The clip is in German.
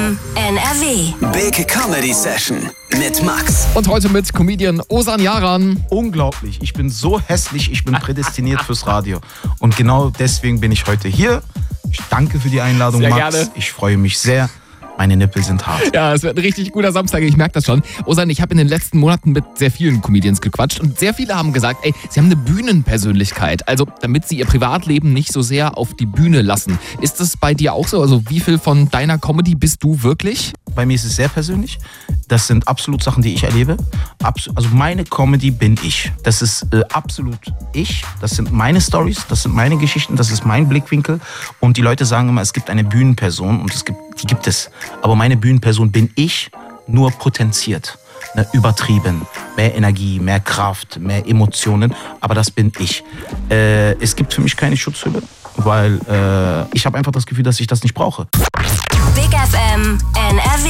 FM NRW. Big Comedy Session mit Max. Und heute mit Comedian Ozan Yaran. Unglaublich, ich bin so hässlich, ich bin prädestiniert fürs Radio. Und genau deswegen bin ich heute hier. Ich danke für die Einladung, sehr Max. Gerne. Ich freue mich sehr. Meine Nippel sind hart. Ja, es wird ein richtig guter Samstag, ich merke das schon. Ozan, ich habe in den letzten Monaten mit sehr vielen Comedians gequatscht und sehr viele haben gesagt, sie haben eine Bühnenpersönlichkeit. Also damit sie ihr Privatleben nicht so sehr auf die Bühne lassen. Ist das bei dir auch so? Also wie viel von deiner Comedy bist du wirklich? Bei mir ist es sehr persönlich. Das sind absolut Sachen, die ich erlebe. Also meine Comedy bin ich. Das ist absolut ich. Das sind meine Stories, das sind meine Geschichten, das ist mein Blickwinkel. Und die Leute sagen immer, es gibt eine Bühnenperson und die gibt es. Aber meine Bühnenperson bin ich, nur potenziert. Übertrieben. Mehr Energie, mehr Kraft, mehr Emotionen. Aber das bin ich. Es gibt für mich keine Schutzhülle, weil ich habe einfach das Gefühl, dass ich das nicht brauche. Big FM NRW.